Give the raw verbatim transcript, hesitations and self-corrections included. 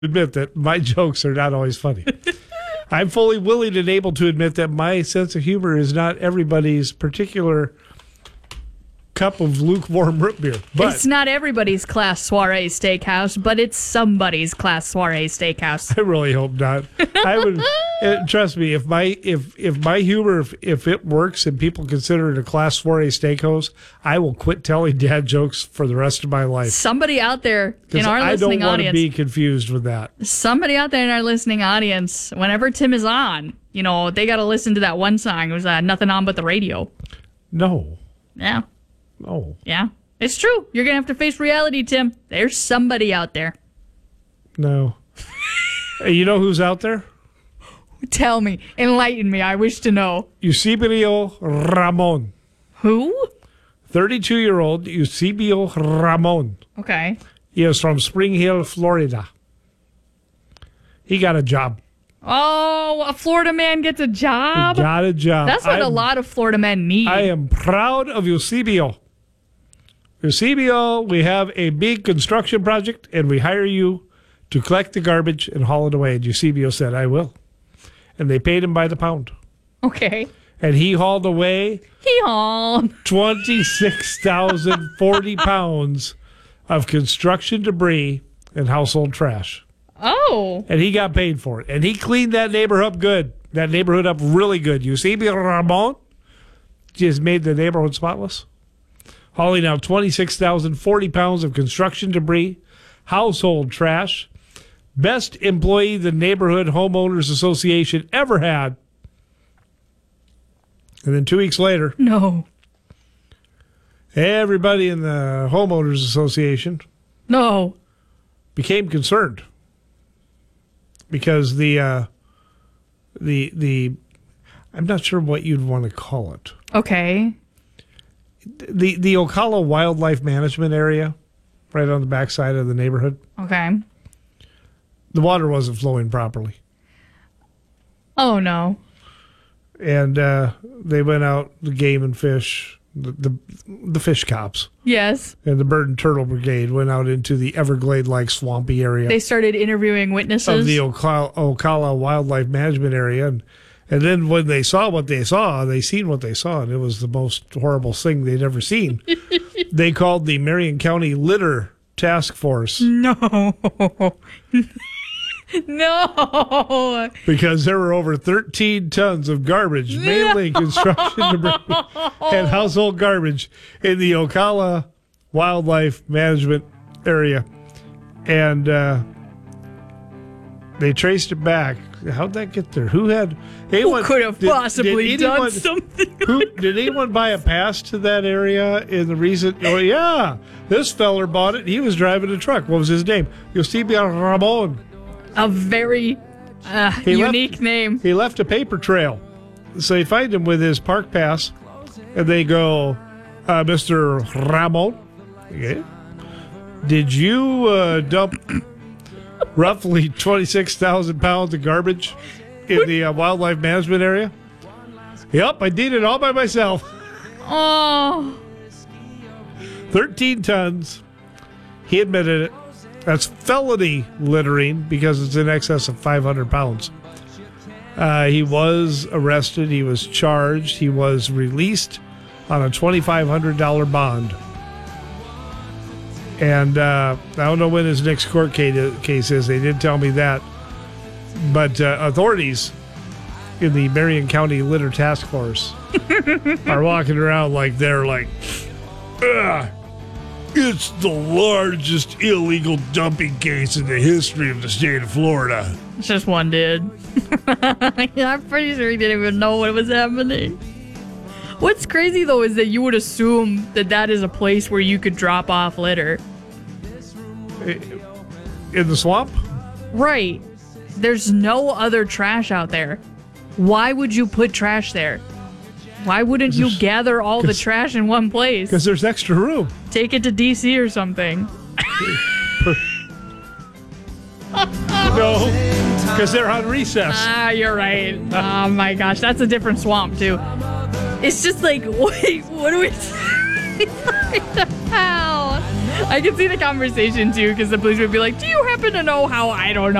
admit that my jokes are not always funny. I'm fully willing and able to admit that my sense of humor is not everybody's particular cup of lukewarm root beer. But it's not everybody's class soiree steakhouse, but it's somebody's class soiree steakhouse. I really hope not. I would uh, trust me, if my if if my humor if, if it works and people consider it a class soiree steakhouse, I will quit telling dad jokes for the rest of my life. Somebody out there in our I listening don't want audience, to be confused with that. somebody out there in our listening audience, whenever Tim is on, you know, they got to listen to that one song. It was uh, Nothing On But the Radio. No, Yeah. no, Yeah, it's true. You're going to have to face reality, Tim. There's somebody out there. no. Hey, you know who's out there? Tell me. Enlighten me. I wish to know. Eusebio Ramon. Who? thirty-two-year-old Eusebio Ramon. Okay. He is from Spring Hill, Florida. He got a job. Oh, a Florida man gets a job? He got a job. That's what I'm, a lot of Florida men need. I am proud of Eusebio. Eusebio, we have a big construction project, and we hire you to collect the garbage and haul it away. And Eusebio said, I will. And they paid him by the pound. Okay. And he hauled away He hauled. twenty-six thousand forty pounds of construction debris and household trash. Oh. And he got paid for it. And he cleaned that neighborhood up good. That neighborhood up really good. Eusebio Ramon just made the neighborhood spotless. Hauling out twenty-six thousand forty pounds of construction debris, household trash. Best employee the Neighborhood Homeowners Association ever had. And then two weeks later, No. everybody in the Homeowners Association No. became concerned because the uh, the the I'm not sure what you'd want to call it. Okay. The the Ocala Wildlife Management Area, right on the backside of the neighborhood, Okay. the water wasn't flowing properly, Oh, no. and uh, they went out, the game and fish, the, the the fish cops, Yes. and the bird and turtle brigade went out into the Everglade-like swampy area. They started interviewing witnesses. Of the Ocala, Ocala Wildlife Management Area. And, and then when they saw what they saw, they seen what they saw, and it was the most horrible thing they'd ever seen. They called the Marion County Litter Task Force. No. No. Because there were over thirteen tons of garbage, mainly construction debris and household garbage in the Ocala Wildlife Management Area. And uh, they traced it back. How'd that get there? Who had... Anyone, Who could have did- possibly did done anyone- something? Who, did anyone buy a pass to that area in the recent... Oh, yeah. This feller bought it. He was driving a truck. What was his name? Eusebio Ramon. A very uh, He unique left- name. He left a paper trail. So they find him with his park pass, and they go, uh, Mister Ramon, okay, did you uh, dump roughly twenty-six thousand pounds of garbage in the uh, wildlife management area? Yep, I did it all by myself. Oh. thirteen tons. He admitted it. That's felony littering because it's in excess of five hundred pounds. Uh, he was arrested. He was charged. He was released on a twenty-five hundred dollars bond. And uh, I don't know when his next court case is. They didn't tell me that. But uh, authorities in the Marion County Litter Task Force are walking around like they're like, ugh. It's the largest illegal dumping case in the history of the state of Florida. It's just one dude. I'm pretty sure he didn't even know what was happening. What's crazy, though, is that you would assume that that is a place where you could drop off litter. In the swamp? Right. There's no other trash out there. Why would you put trash there? Why wouldn't you gather all the trash in one place? Because there's extra room. Take it to D C or something. No, because they're on recess. Ah, you're right. Oh my gosh, that's a different swamp too. It's just like, wait, what are we talking about? I can see the conversation too, because the police would be like, "Do you happen to know how I don't know?"